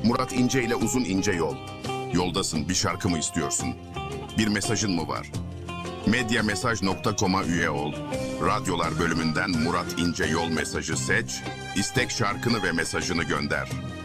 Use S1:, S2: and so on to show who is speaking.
S1: Murat İnce ile Uzun İnce Yol. Yoldasın, bir şarkı mı istiyorsun? Bir mesajın mı var? Medyamesaj.com'a üye ol. Radyolar bölümünden Murat İnce Yol mesajı seç. İstek şarkını ve mesajını gönder.